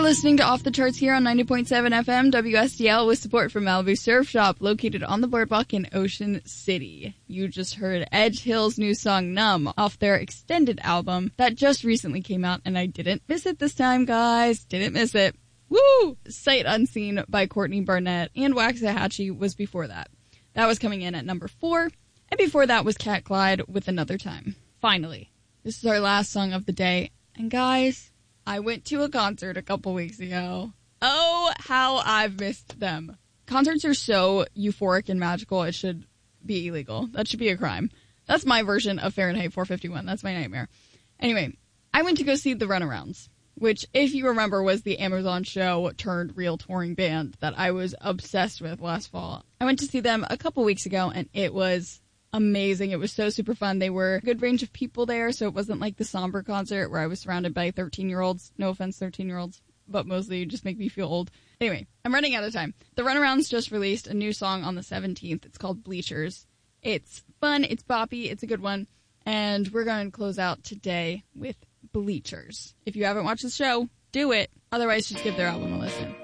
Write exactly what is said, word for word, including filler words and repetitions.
You're listening to Off the Charts here on ninety point seven F M W S D L with support from Malibu Surf Shop located on the boardwalk in Ocean City. You just heard Edge Hill's new song Numb off their extended album that just recently came out, and I didn't miss it this time, guys. Didn't miss it. Woo! Sight Unseen by Courtney Barnett and Waxahachie was before that. That was coming in at number four, and before that was Cat Clyde with Another Time. Finally, this is our last song of the day, and guys, I went to a concert a couple weeks ago. Oh, how I've missed them. Concerts are so euphoric and magical, it should be illegal. That should be a crime. That's my version of Fahrenheit four fifty-one. That's my nightmare. Anyway, I went to go see the Runarounds, which, if you remember, was the Amazon show turned real touring band that I was obsessed with last fall. I went to see them a couple weeks ago, and it was amazing. It was so super fun. They were a good range of people there, so it wasn't like the somber concert where I was surrounded by thirteen-year-olds. No offense, thirteen-year-olds, but mostly you just make me feel old. Anyway, I'm running out of time. The Runarounds just released a new song on the seventeenth. It's called Bleachers. It's fun, it's boppy, it's a good one, and we're going to close out today with Bleachers. If you haven't watched the show, do it. Otherwise, just give their album a listen.